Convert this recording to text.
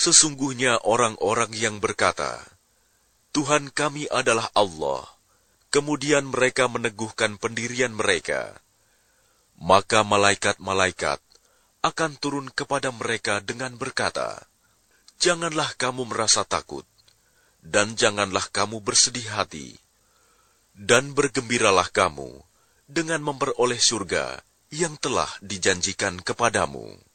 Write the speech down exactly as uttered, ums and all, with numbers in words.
Sesungguhnya orang-orang yang berkata, Tuhan kami adalah Allah, kemudian mereka meneguhkan pendirian mereka, maka malaikat-malaikat akan turun kepada mereka dengan berkata, Janganlah kamu merasa takut, dan janganlah kamu bersedih hati, dan bergembiralah kamu dengan memperoleh surga yang telah dijanjikan kepadamu.